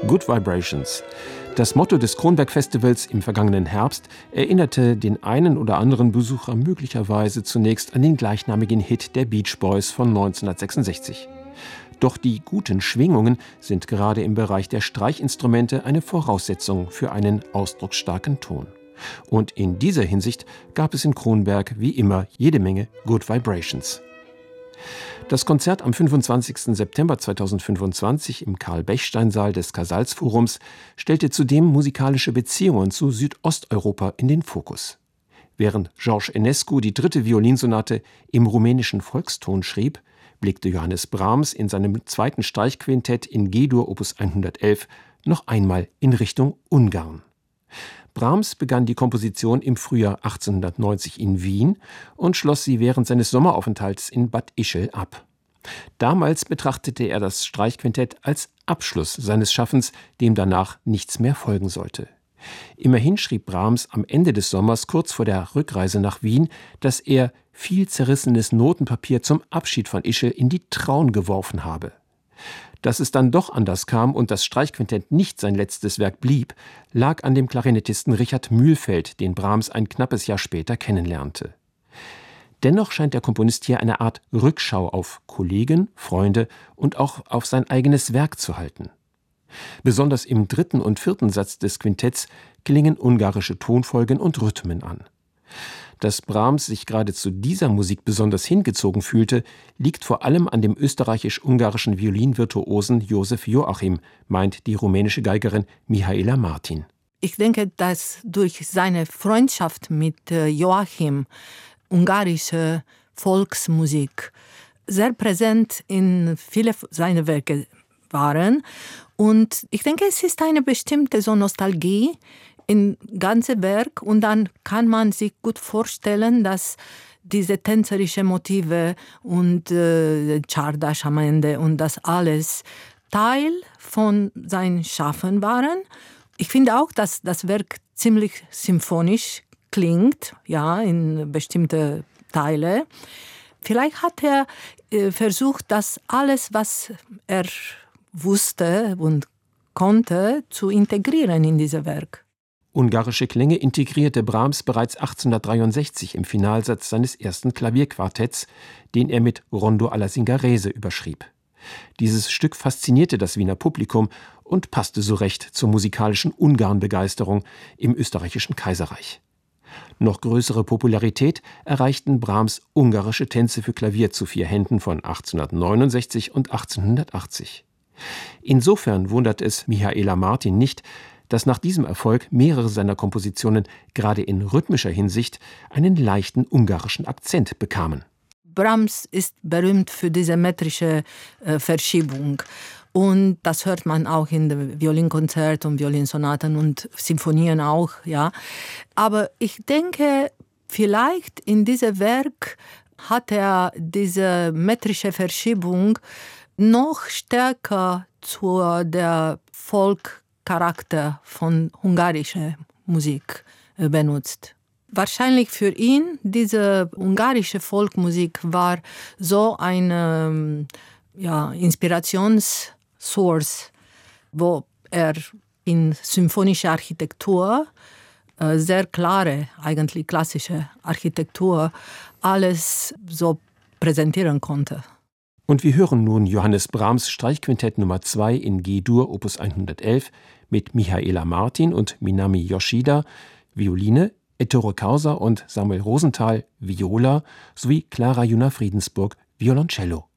Good Vibrations. Das Motto des Kronberg-Festivals im vergangenen Herbst erinnerte den einen oder anderen Besucher möglicherweise zunächst an den gleichnamigen Hit der Beach Boys von 1966. Doch die guten Schwingungen sind gerade im Bereich der Streichinstrumente eine Voraussetzung für einen ausdrucksstarken Ton. Und in dieser Hinsicht gab es in Kronberg wie immer jede Menge Good Vibrations. Das Konzert am 25. September 2025 im Karl-Bechstein-Saal des Casals-Forums stellte zudem musikalische Beziehungen zu Südosteuropa in den Fokus. Während George Enescu die 3. Violinsonate im rumänischen Volkston schrieb, blickte Johannes Brahms in seinem 2. Streichquintett in G-Dur Opus 111 noch einmal in Richtung Ungarn. Brahms begann die Komposition im Frühjahr 1890 in Wien und schloss sie während seines Sommeraufenthalts in Bad Ischl ab. Damals betrachtete er das Streichquintett als Abschluss seines Schaffens, dem danach nichts mehr folgen sollte. Immerhin schrieb Brahms am Ende des Sommers, kurz vor der Rückreise nach Wien, dass er viel zerrissenes Notenpapier zum Abschied von Ischl in die Traun geworfen habe. Dass es dann doch anders kam und das Streichquintett nicht sein letztes Werk blieb, lag an dem Klarinettisten Richard Mühlfeld, den Brahms ein knappes Jahr später kennenlernte. Dennoch scheint der Komponist hier eine Art Rückschau auf Kollegen, Freunde und auch auf sein eigenes Werk zu halten. Besonders im 3. und 4. Satz des Quintetts klingen ungarische Tonfolgen und Rhythmen an. Dass Brahms sich gerade zu dieser Musik besonders hingezogen fühlte, liegt vor allem an dem österreichisch-ungarischen Violinvirtuosen Josef Joachim, meint die rumänische Geigerin Mihaela Martin. Ich denke, dass durch seine Freundschaft mit Joachim ungarische Volksmusik sehr präsent in viele seiner Werke waren. Und ich denke, es ist eine bestimmte so Nostalgie im ganzen Werk, und dann kann man sich gut vorstellen, dass diese tänzerischen Motive und Czardas am Ende und das alles Teil von seinem Schaffen waren. Ich finde auch, dass das Werk ziemlich symphonisch klingt, ja, in bestimmte Teile. Vielleicht hat er versucht, das alles, was er wusste und konnte, zu integrieren in dieses Werk. Ungarische Klänge integrierte Brahms bereits 1863 im Finalsatz seines ersten Klavierquartetts, den er mit Rondo alla Zingarese überschrieb. Dieses Stück faszinierte das Wiener Publikum und passte so recht zur musikalischen Ungarn-Begeisterung im österreichischen Kaiserreich. Noch größere Popularität erreichten Brahms ungarische Tänze für Klavier zu 4 Händen von 1869 und 1880. Insofern wundert es Mihaela Martin nicht, dass nach diesem Erfolg mehrere seiner Kompositionen gerade in rhythmischer Hinsicht einen leichten ungarischen Akzent bekamen. Brahms ist berühmt für diese metrische Verschiebung. Und das hört man auch in den Violinkonzerten und Violinsonaten und Sinfonien auch, ja. Aber ich denke, vielleicht in diesem Werk hat er diese metrische Verschiebung noch stärker zu der Folkcharakter von ungarischer Musik benutzt. Wahrscheinlich für ihn, diese ungarische Folkmusik war so eine Inspirationssource, wo er in symphonischer Architektur, sehr klare, eigentlich klassische Architektur, alles so präsentieren konnte. Und wir hören nun Johannes Brahms Streichquintett Nummer 2 in G-Dur Opus 111 mit Mihaela Martin und Minami Yoshida, Violine, Ettore Causa und Samuel Rosenthal, Viola sowie Clara Juna Friedensburg, Violoncello.